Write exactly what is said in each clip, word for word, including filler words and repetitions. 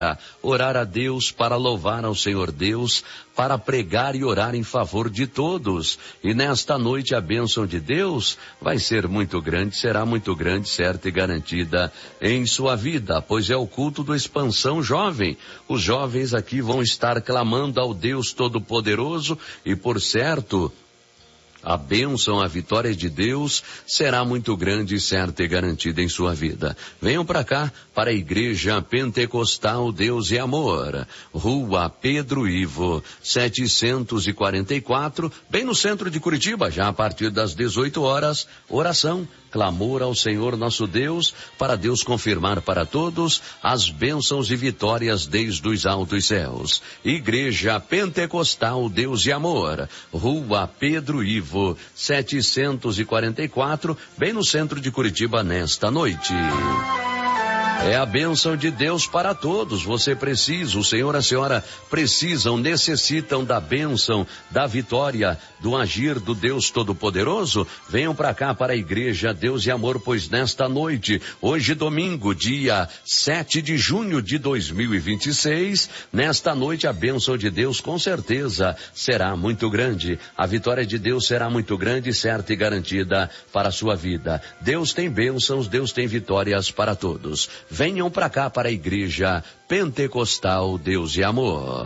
orar a Deus, para louvar ao Senhor Deus, para pregar e orar em favor de todos. E nesta noite a bênção de Deus vai ser muito grande, será muito grande, certa e garantida em sua vida, pois é o culto do Expansão Jovem. Os jovens aqui vão estar clamando ao Deus Todo-Poderoso e, por certo, a bênção, a vitória de Deus será muito grande, certa e garantida em sua vida. Venham para cá, para a Igreja Pentecostal Deus e Amor, Rua Pedro Ivo, setecentos e quarenta e quatro, bem no centro de Curitiba, já a partir das dezoito horas, oração, clamor ao Senhor nosso Deus, para Deus confirmar para todos as bênçãos e vitórias desde os altos céus. Igreja Pentecostal Deus e Amor, Rua Pedro Ivo, setecentos e quarenta e quatro, bem no centro de Curitiba nesta noite. É a bênção de Deus para todos. Você precisa, o senhor e a senhora precisam, necessitam da bênção, da vitória, do agir do Deus Todo-Poderoso? Venham para cá, para a Igreja Deus e Amor, pois nesta noite, hoje domingo, dia sete de junho de dois mil e vinte e seis, nesta noite a bênção de Deus com certeza será muito grande. A vitória de Deus será muito grande, certa e garantida para a sua vida. Deus tem bênçãos, Deus tem vitórias para todos. Venham para cá, para a Igreja Pentecostal Deus e Amor.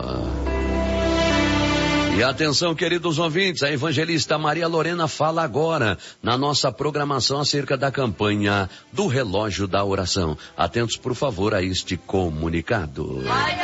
E atenção, queridos ouvintes, a evangelista Maria Lorena fala agora na nossa programação acerca da campanha do Relógio da Oração. Atentos, por favor, a este comunicado.